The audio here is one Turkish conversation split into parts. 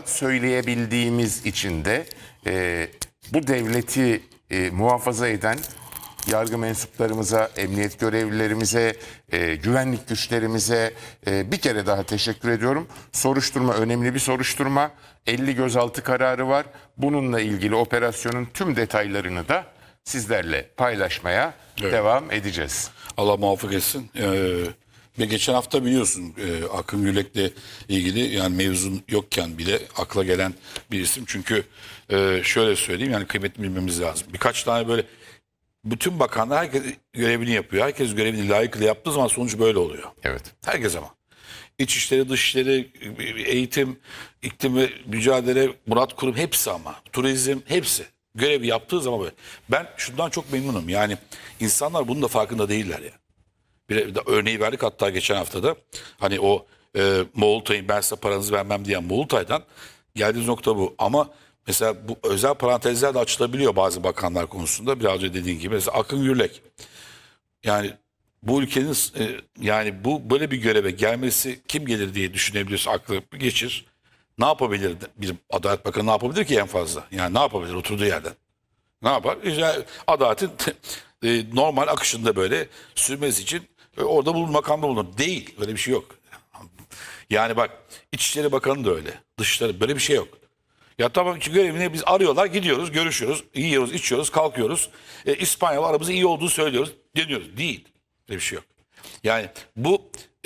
söyleyebildiğimiz için de bu devleti muhafaza eden yargı mensuplarımıza, emniyet görevlilerimize, güvenlik güçlerimize bir kere daha teşekkür ediyorum. Soruşturma önemli bir soruşturma. 50 gözaltı kararı var. Bununla ilgili operasyonun tüm detaylarını da sizlerle paylaşmaya devam edeceğiz. Allah muvaffak etsin. Ve geçen hafta biliyorsun Akın Gürlek'le ilgili yani mevzun yokken bile akla gelen bir isim. Çünkü şöyle söyleyeyim yani kıymetli bilmemiz lazım. Birkaç tane böyle bütün bakanlar herkes görevini yapıyor. Herkes görevini layıkıyla yaptığı zaman sonuç böyle oluyor. Evet. Herkes ama. İçişleri, dışişleri, eğitim, iklim ve mücadele, Murat Kurum hepsi ama. Turizm hepsi. Görevi yaptığı zaman böyle. Ben şundan çok memnunum. Yani insanlar bunun da farkında değiller ya. Bir de örneği verdik hatta geçen haftada. Hani o Moğoltay'ın ben size paranızı vermem diyen Moğoltay'dan geldiğiniz nokta bu. Ama mesela bu özel parantezler de açılabiliyor bazı bakanlar konusunda. Biraz önce dediğin gibi. Mesela Akın Gürlek. Yani bu ülkenin yani bu böyle bir göreve gelmesi kim gelir diye düşünebiliyorsa aklı geçir. Ne yapabilir bir Adalet Bakanı ne yapabilir ki en fazla? Yani ne yapabilir oturduğu yerden? Ne yapar? Yani adaletin normal akışında böyle sürmesi için orada makamda bulunur. Değil. Öyle bir şey yok. Yani bak İçişleri Bakanı da öyle. Dışişleri böyle bir şey yok. Ya tamam ki görevine biz arıyorlar gidiyoruz görüşüyoruz yiyoruz içiyoruz kalkıyoruz. İspanyol aramızda iyi olduğunu söylüyoruz deniyoruz. Değil. Öyle bir şey yok. Yani bu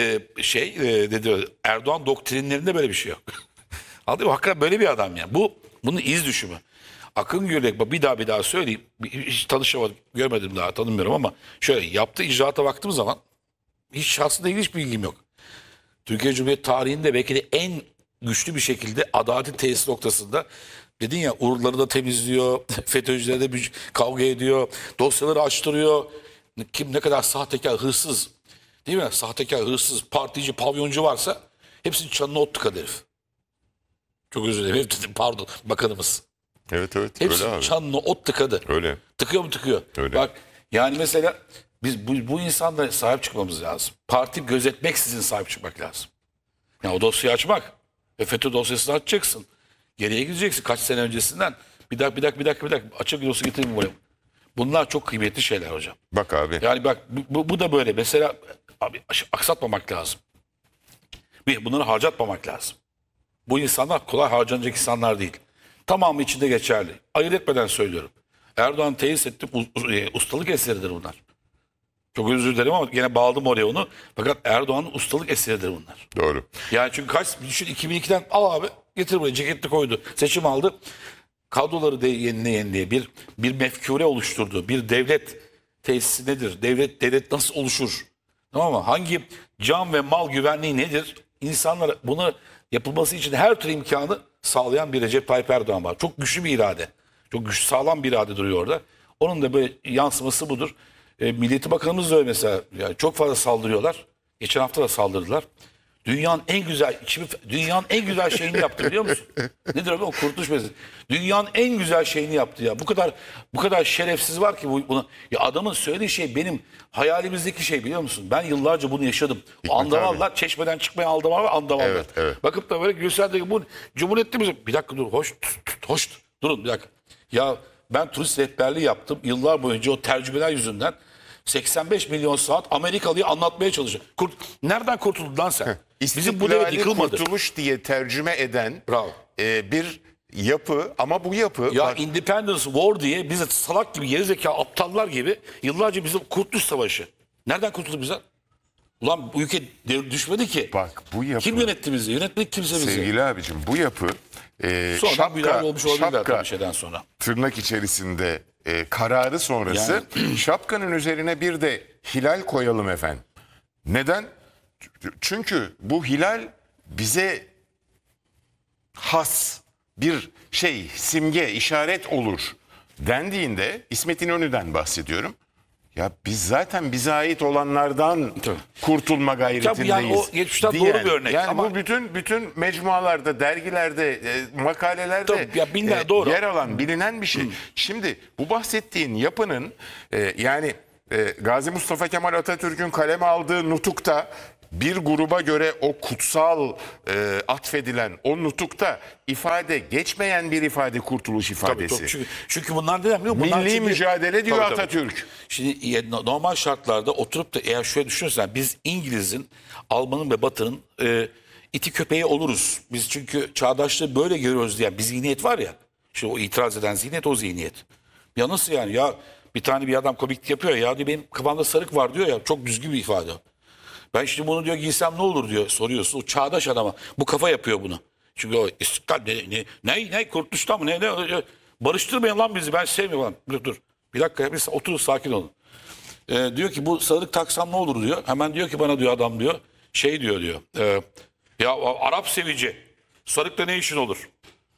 Erdoğan doktrinlerinde böyle bir şey yok. Anladın mı? Hakikaten böyle bir adam yani. Bunun iz düşümü. Akın Gürlek bir daha söyleyeyim. Hiç tanışamadım, görmedim daha tanımıyorum ama şöyle yaptığı icraata baktığım zaman hiç şahsında ilgili hiç bilgim yok. Türkiye Cumhuriyeti tarihinde belki de en güçlü bir şekilde adaletin tesis noktasında dedin ya uğurları da temizliyor, FETÖ'cülerle de kavga ediyor, dosyaları açtırıyor. Kim ne kadar sahtekar, hırsız değil mi? Sahtekar, hırsız, partici, pavyoncu varsa hepsinin çanına ot tıkadı herif. Çok özür dilerim. Pardon bakanımız. Evet Hepsi öyle abi. çanına ot tıkadı. Öyle. Tıkıyor mu tıkıyor. Öyle. Bak yani mesela biz bu insanlara sahip çıkmamız lazım. Parti gözetmeksizin sahip çıkmak lazım. Yani o dosyayı açmak. FETÖ dosyasını açacaksın. Geriye gideceksin kaç sene öncesinden. Bir dakika. Açık dosya getireyim buraya. Bunlar çok kıymetli şeyler hocam. Bak abi. Yani bak bu da böyle. Mesela abi, aksatmamak lazım. Bunları harcatmamak lazım. Bu insanlar kolay harcanacak insanlar değil. Tamamı içinde geçerli. Ayırt etmeden söylüyorum. Erdoğan tesis etti. Ustalık eseridir bunlar. Çok özür dilerim ama gene bağladım oraya onu. Fakat Erdoğan'ın ustalık eseridir bunlar. Doğru. Yani çünkü düşün 2002'den al abi getir buraya ceketli koydu. Seçim aldı. Kadroları yenileye bir mefkure oluşturdu. Bir devlet tesisi nedir? Devlet nasıl oluşur? Tamam mı? Hangi can ve mal güvenliği nedir? İnsanlar bunu yapılması için her türlü imkanı sağlayan bir Recep Tayyip Erdoğan var. Çok güçlü bir irade. Çok güçlü sağlam bir irade duruyor orada. Onun da böyle yansıması budur. Milliyeti Bakanımız da öyle mesela. Yani çok fazla saldırıyorlar. Geçen hafta da saldırdılar. Dünyanın en güzel şeyini yaptı biliyor musun? Nedir o kurtuluş meselesi? Dünyanın en güzel şeyini yaptı ya. Bu kadar şerefsiz var ki bunu. Ya adamın söylediği şey benim hayalimizdeki şey biliyor musun? Ben yıllarca bunu yaşadım. O andavallar çeşmeden çıkmaya aldılar ve andavallar. Evet. Bakıp da böyle Gülsel'deki bu Cumhuriyet'te bizim. Bir dakika dur hoş durun bir dakika. Ya ben turist rehberliği yaptım. Yıllar boyunca o tercümeler yüzünden 85 milyon saat Amerikalı'yı anlatmaya çalışıyor. Nereden kurtuldun lan sen? Bizim bu devlet yıkılmadı. Kurtuluş diye tercüme eden Bravo. Bir yapı ama bu yapı... Ya Independence War diye bize salak gibi gerizekalı aptallar gibi yıllarca bizim Kurtuluş Savaşı. Nereden kurtulduk bize? Ulan bu ülke düşmedi ki. Bak bu yapı... Kim yönetti bizi? Yönetmek kimse bizi. Sevgili abicim bu yapı... Sonra müdahale olmuş olabilirler tabii şeyden sonra. Tırnak içerisinde kararı sonrası şapkanın üzerine bir de hilal koyalım efendim. Neden? Çünkü bu hilal bize has bir simge, işaret olur dendiğinde İsmet İnönü'den bahsediyorum. Ya biz zaten bize ait olanlardan kurtulma gayretindeyiz. Tabii yani o geçmişten doğru bir örnek. Yani ama bu bütün mecmualarda, dergilerde, makalelerde doğru. yer alan, bilinen bir şey. Şimdi bu bahsettiğin yapının Gazi Mustafa Kemal Atatürk'ün kaleme aldığı nutukta bir gruba göre o kutsal atfedilen o nutukta ifade geçmeyen bir ifade kurtuluş Tabii, ifadesi. tabii. Çünkü bunlar neden biliyor musun? Bunlar Milli çünkü- mücadele diyor Tabii, tabii. Atatürk. Şimdi normal şartlarda oturup da eğer şöyle düşünürsen biz İngiliz'in, Alman'ın ve Batı'nın iti köpeği oluruz. Biz çünkü çağdaşlığı böyle görüyoruz diye bir zihniyet var ya. İşte o itiraz eden zihniyet o zihniyet. Ya nasıl yani ya bir adam komiklik yapıyor ya diyor benim kafamda sarık var diyor ya çok düzgün bir ifade. Ben şimdi bunu diyor giysem ne olur diyor soruyorsun. O çağdaş adama bu kafa yapıyor bunu. Çünkü o istiklal ne kurtuluştan mı ne barıştırmayın lan bizi ben sevmiyorum lan. Dur bir dakika biz oturun sakin olun. Diyor ki bu sarık taksam ne olur diyor. Hemen diyor ki bana diyor adam diyor şey diyor. Ya Arap sevici sarıkla ne işin olur?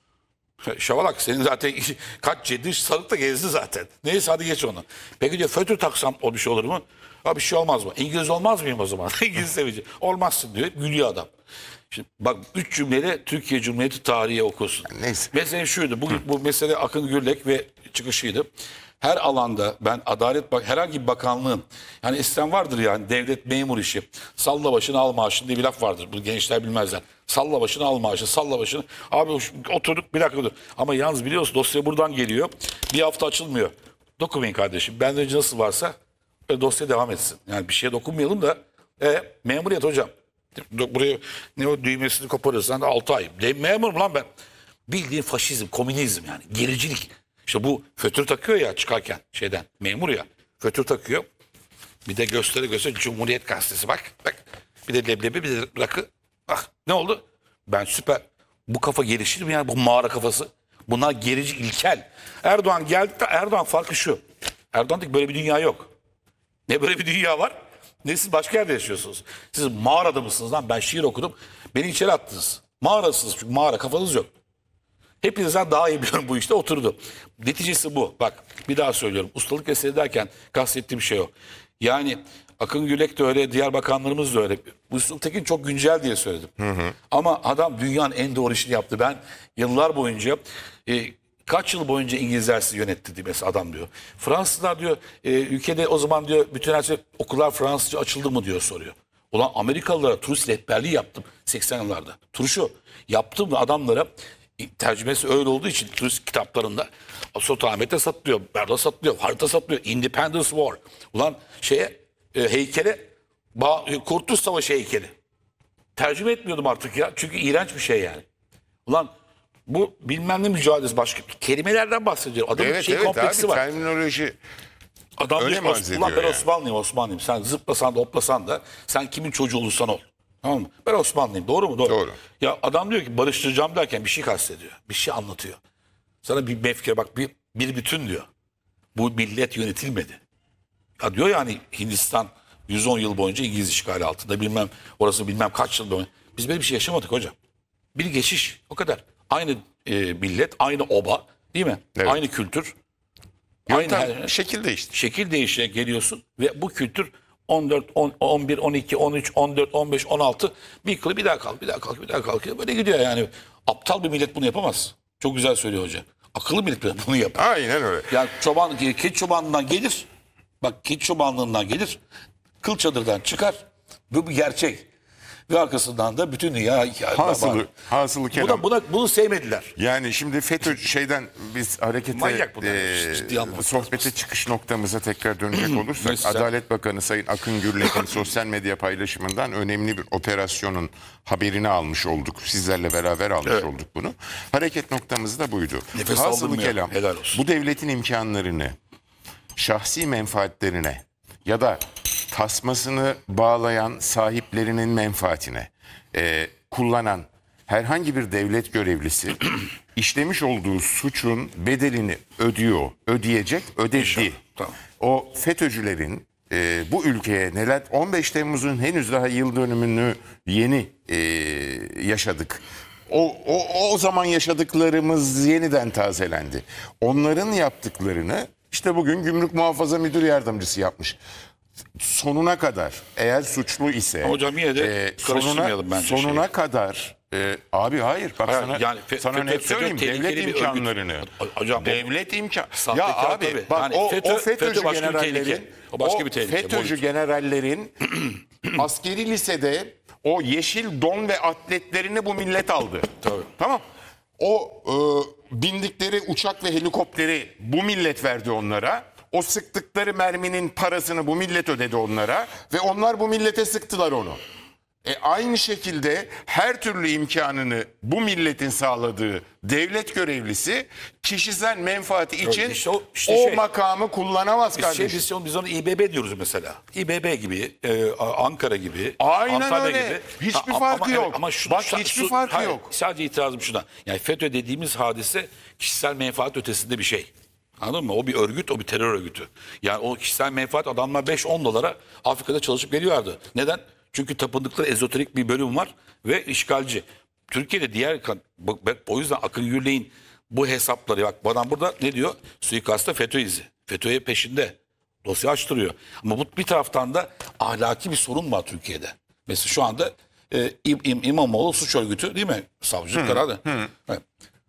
Şavalak senin zaten kaç ciddi sarıkla gezdi zaten. Neyse hadi geç onu. Peki diyor fötr taksam o bir şey olur mu? Ha bir şey olmaz mı? İngiliz olmaz mıyım o zaman? İngiliz sevici. Olmazsın diyor. Gülüyor adam. Şimdi bak 3 cümleyle Türkiye Cumhuriyeti tarihi okursun. Neyse. Mesele şuydu. Bu mesele Akın Gürlek ve çıkışıydı. Her alanda ben herhangi bir bakanlığın yani eskiden vardır yani devlet memur işi. Salla başını al maaşını diye bir laf vardır. Bu gençler bilmezler. Salla başını al maaşı, salla başını. Abi oturduk bir dakika dur. Ama yalnız biliyorsun dosya buradan geliyor. Bir hafta açılmıyor. Dokunmayın kardeşim. Benden önce nasıl varsa dosya devam etsin. Yani bir şeye dokunmayalım da memuriyet hocam. Buraya ne o düğmesini koparırsan 6 ay. Memurum lan ben. Bildiğin faşizm, komünizm yani gericilik. İşte bu fötr takıyor ya çıkarken şeyden memur ya fötr takıyor. Bir de göstere Cumhuriyet Gazetesi bak. Bir de leblebi bir de rakı. Bak ne oldu? Ben süper. Bu kafa gelişir mi yani bu mağara kafası? Bunlar gerici ilkel. Erdoğan geldi de Erdoğan farkı şu. Erdoğan'da böyle bir dünya yok. Ne böyle bir dünya var ne siz başka yerde yaşıyorsunuz. Siz mağarada mısınız lan ben şiir okudum. Beni içeri attınız. Mağarasınız çünkü mağara kafanız yok. Hepinizden daha iyi biliyorum bu işte oturdu. Neticesi bu. Bak bir daha söylüyorum. Ustalık eseri derken kastettiğim şey o. Yani Akın Gürlek de öyle, diğer bakanlarımız da öyle. Mustafa Tekin çok güncel diye söyledim. Ama adam dünyanın en doğru işini yaptı. Ben yıllar boyunca kaç yıl boyunca İngilizler sizi yönetti diye mesela adam diyor. Fransızlar diyor ülkede o zaman diyor bütün her şey okullar Fransızca açıldı mı diyor soruyor. Ulan Amerikalılara turist rehberliği yaptım 80 yıllarda. Turşu yaptım ve adamlara tercümesi öyle olduğu için turist kitaplarında Sultanahmet'te satılıyor, Berda satılıyor, harita satılıyor, Independence War. Ulan heykele, Kurtuluş Savaşı heykeli. Tercüme etmiyordum artık ya. Çünkü iğrenç bir şey yani. Ulan bu bilmem ne mücadelesi başka kelimelerden bahsediyor. Adamın Evet kompleksi abi var. terminoloji Adam öyle diyor, mi arz ulan ben ediyor yani? Osmanlıyım. Sen zıplasan da hoplasan da sen kimin çocuğu olursan ol. Tamam mı? Ben Osmanlıyım. Doğru mu? Doğru. Doğru. Ya adam diyor ki barıştıracağım derken bir şey kastediyor. Bir şey anlatıyor. Sana bir mefkure bak bir bütün diyor. Bu millet yönetilmedi. Ya diyor yani Hindistan 110 yıl boyunca İngiliz işgali altında bilmem kaç yıl boyunca. Biz böyle bir şey yaşamadık hocam. Bir geçiş o kadar. Aynı millet, aynı oba değil mi? Evet. Aynı kültür. Aynı yöntem şekil değişti. şekil değişe geliyorsun ve bu kültür 14, 11, 12, 13, 14, 15, 16 bir kılı bir daha kalkıyor. Böyle gidiyor yani. Aptal bir millet bunu yapamaz. Çok güzel söylüyor hoca. Akıllı millet bunu yapar. Aynen öyle. Yani keçi çobanlığından gelir. Bak keçi çobanlığından gelir. Kıl çadırdan çıkar. Bu bir gerçek. Ve arkasından da bütün dünya Hasılı kelam. Bunu sevmediler. Yani şimdi FETÖ şeyden biz harekete Manyak bunlar. Ciddi almamak sohbete çıkış noktamıza tekrar dönecek olursak Neyse. Adalet Bakanı Sayın Akın Gürlek'in sosyal medya paylaşımından önemli bir operasyonun haberini almış olduk. Sizlerle beraber almış olduk bunu. Hareket noktamız da buydu. Nefes Hasılı aldırmıyor. kelam Helal olsun. bu devletin imkanlarını şahsi menfaatlerine ya da tasmasını bağlayan sahiplerinin menfaatine kullanan herhangi bir devlet görevlisi işlemiş olduğu suçun bedelini ödeyecek, ödedi. Tamam. O FETÖ'cülerin bu ülkeye 15 Temmuz'un henüz daha yıl dönümünü yeni yaşadık. O zaman yaşadıklarımız yeniden tazelendi. Onların yaptıklarını işte bugün Gümrük Muhafaza Müdür Yardımcısı yapmış. Sonuna kadar eğer suçlu ise Hocam yine de karıştırmayalım bence sonuna kadar abi hayır bak sana ne FETÖ söyleyeyim devlet tehlikeli bir imkanlarını örgüt. Hocam, devlet imkan ya sahtekar abi tabii. bak Yani o FETÖ FETÖ'cü başka bir tehlike. generallerin O başka bir tehlike, FETÖ'cü boyut. generallerin askeri lisede o yeşil don ve atletlerini bu millet aldı. Tabii. Tamam. O bindikleri uçak ve helikopteri bu millet verdi onlara. O sıktıkları merminin parasını bu millet ödedi onlara ve onlar bu millete sıktılar onu. Aynı şekilde her türlü imkanını bu milletin sağladığı devlet görevlisi kişisel menfaati için işte makamı kullanamaz kardeşim. Biz onu İBB diyoruz mesela. İBB gibi, Ankara gibi, Aynen Antalya öyle. gibi. Hiçbir farkı yok. Bak hiçbir farkı hayır, yok. Sadece itirazım şuna. Yani FETÖ dediğimiz hadise kişisel menfaat ötesinde bir şey. Anladın mı? O bir örgüt, o bir terör örgütü. Yani o kişisel menfaat adamlar 5-10 dolara Afrika'da çalışıp geliyorlardı. Neden? Çünkü tapındıkları ezoterik bir bölüm var ve işgalci. Türkiye'de o yüzden Akın Gürley'in bu hesapları, bak bu adam burada ne diyor? Suikasta FETÖ izi. FETÖ'ye peşinde. Dosya açtırıyor. Ama bu bir taraftan da ahlaki bir sorun var Türkiye'de. Mesela şu anda İmamoğlu suç örgütü değil mi? Savcılık kararı. Evet.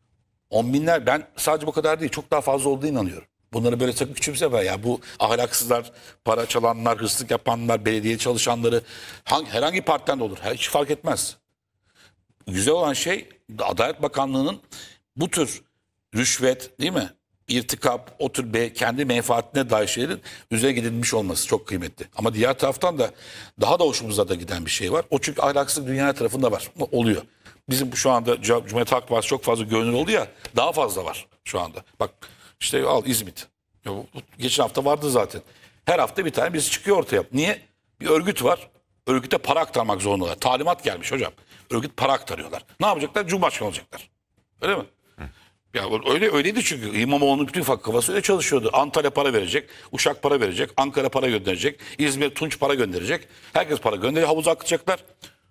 On binler, ben sadece bu kadar değil çok daha fazla olduğuna inanıyorum. Bunları böyle sakın küçümseme ya. Bu ahlaksızlar, para çalanlar, hırsızlık yapanlar, belediye çalışanları herhangi partiden de olur. Hiç fark etmez. Güzel olan şey Adalet Bakanlığı'nın bu tür rüşvet değil mi? İrtikap, o tür kendi menfaatine dair şeylerin üzerine gidilmiş olması çok kıymetli. Ama diğer taraftan da daha da hoşumuza da giden bir şey var. O çünkü ahlaksızlık dünya tarafında var. Oluyor. Bizim şu anda Cumhuriyet Halk Partisi çok fazla görünür oldu ya, daha fazla var şu anda. Bak işte al İzmit. Ya geçen hafta vardı zaten. Her hafta bir tane birisi çıkıyor ortaya. Niye? Bir örgüt var. Örgüte para aktarmak zorundalar. Talimat gelmiş hocam. Örgüt para aktarıyorlar. Ne yapacaklar? Cumhurbaşkanı olacaklar. Öyle mi? Ya öyleydi çünkü İmamoğlu'nun bütün kafası öyle çalışıyordu. Antalya para verecek, Uşak para verecek, Ankara para gönderecek, İzmir Tunç para gönderecek. Herkes para gönderecek, havuza akıtacaklar.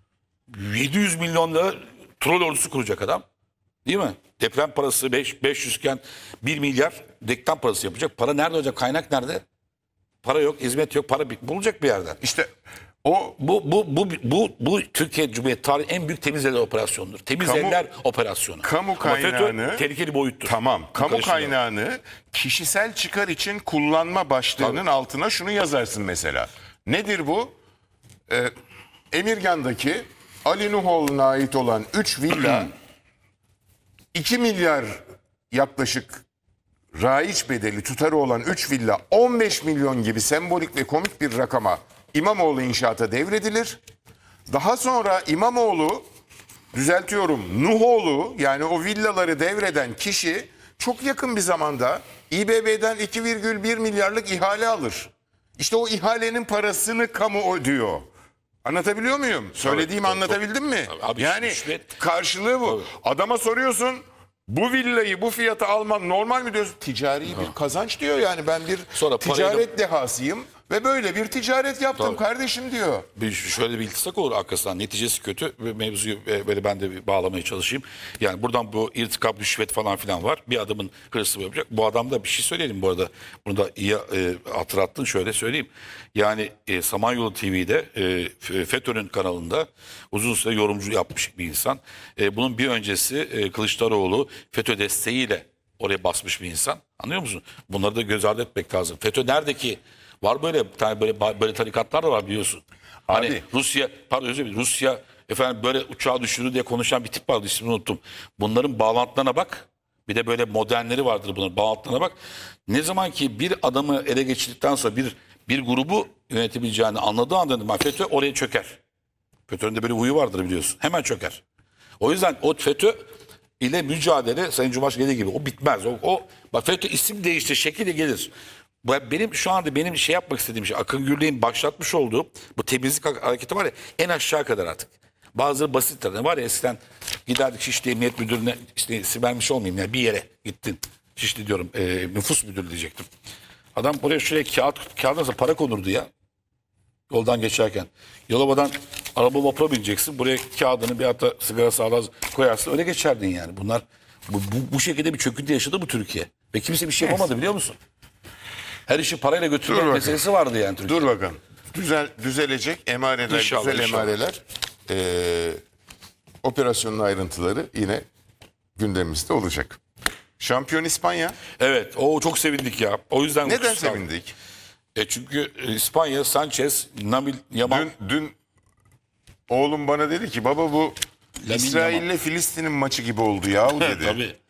700 milyon lira troll ordusu kuracak adam. Değil mi? Deprem parası 500 iken 1 milyar deprem parası yapacak. Para nerede olacak? Kaynak nerede? Para yok, hizmet yok, para bulacak bir yerden. İşte o Bu Türkiye Cumhuriyeti tarihi en büyük temiz eller operasyonudur. Temiz eller operasyonu. Kamu kaynağını Ama FETÖ tehlikeli boyuttur. Tamam. Kamu kaynağını kişisel çıkar için kullanma başlığının altına şunu yazarsın mesela. Nedir bu? Emirgan'daki Ali Nuhoğlu'na ait olan 3 villa 2 milyar yaklaşık raiç bedeli tutarı olan 3 villa 15 milyon gibi sembolik ve komik bir rakama İmamoğlu inşaata devredilir. Daha sonra İmamoğlu, düzeltiyorum, Nuhoğlu, yani o villaları devreden kişi çok yakın bir zamanda İBB'den 2,1 milyarlık ihale alır. İşte o ihalenin parasını kamu ödüyor. Anlatabiliyor muyum? Söylediğimi anlatabildim mi? Abi, yani karşılığı bu. Adama soruyorsun, bu villayı bu fiyata alman normal mi diyorsun? Ticari bir kazanç diyor, yani ben bir ticaret dehasıyım ve böyle bir ticaret yaptım kardeşim diyor. Şöyle bir iltisak olur arkasından, neticesi kötü ve mevzuyu böyle ben de bağlamaya çalışayım. Yani buradan bu irtikap, rüşvet falan filan var. Bir adamın hırsı yapacak. Bu adam da bir şey söyleyelim bu arada. Bunu da iyi hatırlattın, şöyle söyleyeyim. Yani Samanyolu TV'de FETÖ'nün kanalında uzun süre yorumcu yapmış bir insan. Bunun bir öncesi Kılıçdaroğlu FETÖ desteğiyle oraya basmış bir insan. Anlıyor musun? Bunları da göz ardı etmek lazım. FETÖ nerede ki? Var böyle bir tane böyle tarikatlar da var biliyorsun. Hani Abi. Rusya efendim böyle uçağı düşürdü diye konuşan bir tip vardı, ismini unuttum. Bunların bağlantılarına bak. Bir de böyle modernleri vardır bunların bağlantılarına bak. Ne zaman ki bir adamı ele geçirdikten sonra bir grubu yönetebileceğini anladığı anda FETÖ oraya çöker. FETÖ'nün de böyle huyu vardır biliyorsun. Hemen çöker. O yüzden o FETÖ ile mücadele Sayın Cumhurbaşkanı dediği gibi o bitmez. Bak FETÖ isim değiştir, şekilde gelir. Benim şu anda şey yapmak istediğim şey, Akın Gürley'in başlatmış olduğu bu temizlik hareketi var ya, en aşağı kadar artık. Bazıları basit tabii var ya, eskiden giderdik Şişli Emniyet Müdürlüğüne, işte isim vermiş olmayayım yani, bir yere gittin. Şişli diyorum, nüfus müdürü diyecektim. Adam buraya şuraya kağıdına para konurdu ya. Yoldan geçerken. Yalova'dan araba vapura bineceksin. Buraya kağıdını bir hatta sigara sağlar koyarsın. Öyle geçerdin yani. Bunlar bu şekilde bir çöküntü yaşadı bu Türkiye. Ve kimse bir şey yapamadı biliyor musun? Her işi parayla götürmek meselesi vardı yani Türkiye'de. Dur bakalım. Düzelecek emareler, İnşallah, güzel inşallah. emareler. Operasyonun ayrıntıları yine gündemimizde olacak. Şampiyon İspanya. Evet, çok sevindik ya. O yüzden Neden sevindik? Çünkü İspanya, Sanchez, Nabil Yaman. Dün oğlum bana dedi ki baba bu Lamine İsrail'le Filistin'in maçı gibi oldu ya dedi. Tabii.